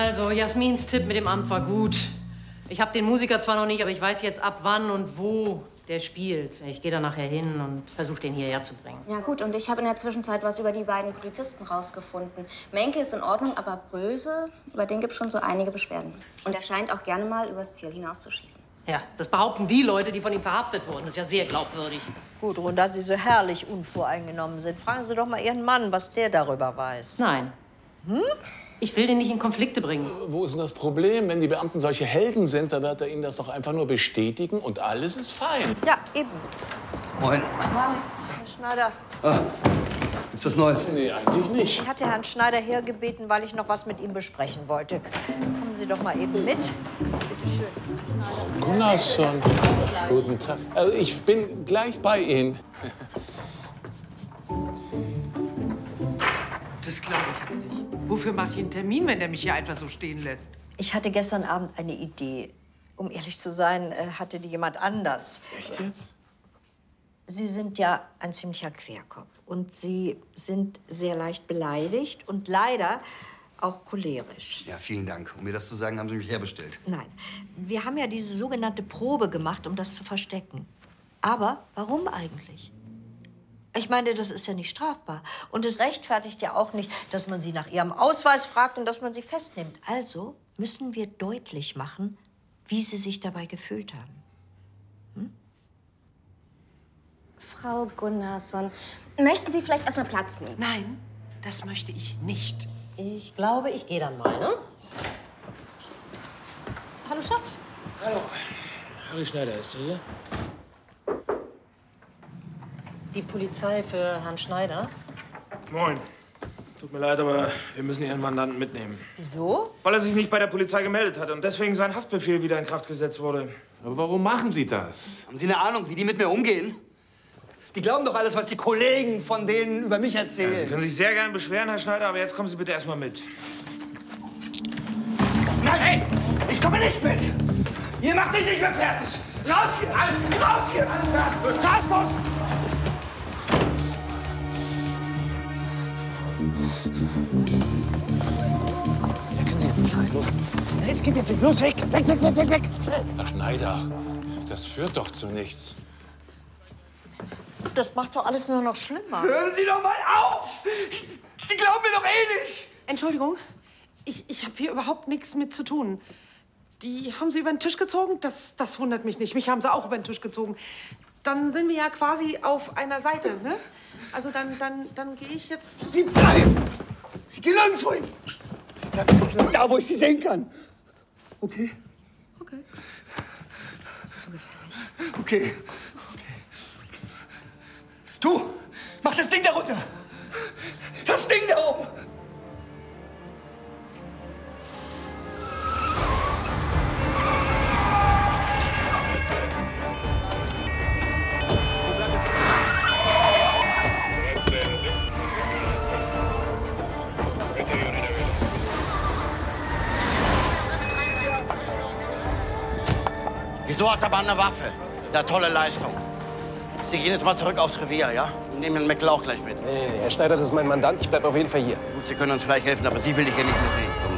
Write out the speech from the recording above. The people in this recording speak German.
Also, Jasmins Tipp mit dem Amt war gut. Ich habe den Musiker zwar noch nicht, aber ich weiß jetzt ab wann und wo der spielt. Ich gehe da nachher hin und versuche, den hierher zu bringen. Ja gut, und ich habe in der Zwischenzeit was über die beiden Polizisten rausgefunden. Menke ist in Ordnung, aber Bröse, über den gibt es schon so einige Beschwerden. Und er scheint auch gerne mal übers Ziel hinauszuschießen. Ja, das behaupten die Leute, die von ihm verhaftet wurden. Das ist ja sehr glaubwürdig. Gut, und da Sie so herrlich unvoreingenommen sind, fragen Sie doch mal Ihren Mann, was der darüber weiß. Nein. Ich will den nicht in Konflikte bringen. Wo ist denn das Problem? Wenn die Beamten solche Helden sind, dann wird er Ihnen das doch einfach nur bestätigen und alles ist fein. Ja, eben. Moin. Herr Schneider, Gibt's was Neues? Nee, eigentlich nicht. ich hatte Herrn Schneider hergebeten, weil ich noch was mit ihm besprechen wollte. Kommen Sie doch mal eben mit. Bitte schön. Frau Gunnarsson, guten Tag. Also ich bin gleich bei Ihnen. Das glaube ich jetzt nicht. Wofür mache ich einen Termin, wenn der mich hier einfach so stehen lässt? Ich hatte gestern Abend eine Idee. Um ehrlich zu sein, hatte die jemand anders. Echt jetzt? Sie sind ja ein ziemlicher Querkopf. Und Sie sind sehr leicht beleidigt und leider auch cholerisch. Ja, vielen Dank. Um mir das zu sagen, haben Sie mich herbestellt. Nein, wir haben ja diese sogenannte Probe gemacht, um das zu verstecken. Aber warum eigentlich? Ich meine, das ist ja nicht strafbar. Und es rechtfertigt ja auch nicht, dass man sie nach ihrem Ausweis fragt und dass man sie festnimmt. Also müssen wir deutlich machen, wie sie sich dabei gefühlt haben. Frau Gunnarsson, möchten Sie vielleicht erstmal Platz nehmen? Nein, das möchte ich nicht. Ich glaube, ich gehe dann mal, ne? Hallo, Schatz. Hallo. Harry Schneider ist hier. Die Polizei für Herrn Schneider. Moin. Tut mir leid, aber wir müssen Ihren Mandanten mitnehmen. Wieso? Weil er sich nicht bei der Polizei gemeldet hat und deswegen sein Haftbefehl wieder in Kraft gesetzt wurde. Aber warum machen Sie das? Haben Sie eine Ahnung, wie die mit mir umgehen? Die glauben doch alles, was die Kollegen von denen über mich erzählen. Sie können sich sehr gern beschweren, Herr Schneider, aber jetzt kommen Sie bitte erstmal mit. Nein, hey, ich komme nicht mit! Ihr macht mich nicht mehr fertig! Raus hier! Raus hier! Raus, los! Da können Sie jetzt nicht rein. Los, es geht jetzt nicht. Los, weg! Weg, weg, weg, weg, weg! Schnell! Herr Schneider, das führt doch zu nichts. Das macht doch alles nur noch schlimmer. Hören Sie doch mal auf! Sie glauben mir doch eh nicht! Entschuldigung, ich habe hier überhaupt nichts mit zu tun. Die haben Sie über den Tisch gezogen? Das wundert mich nicht. Mich haben sie auch über den Tisch gezogen. Dann sind wir ja quasi auf einer Seite, ne? Also dann gehe ich jetzt... Sie bleiben! Sie gehen nirgendwo hin! Sie bleiben jetzt genau da, wo ich Sie sehen kann. Okay? Okay. Das ist zu gefährlich. Okay. Du, mach das Ding da runter! Das Ding da oben! Wieso hat der Mann eine Waffe? Ja, tolle Leistung. Sie gehen jetzt mal zurück aufs Revier, ja? Und nehmen den Meckler auch gleich mit. Nee, Herr Schneider, das ist mein Mandant. Ich bleib auf jeden Fall hier. Gut, Sie können uns vielleicht helfen, aber Sie will ich hier nicht mehr sehen.